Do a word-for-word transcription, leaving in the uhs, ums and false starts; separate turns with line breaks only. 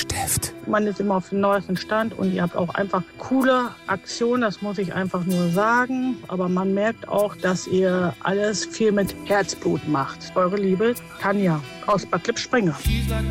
Rauschgift.
Man ist immer auf dem neuesten Stand und ihr habt auch einfach coole Aktionen, das muss ich einfach nur sagen. Aber man merkt auch, dass ihr alles viel mit Herzblut macht. Eure Liebe, Tanja aus Bad Lippspringe.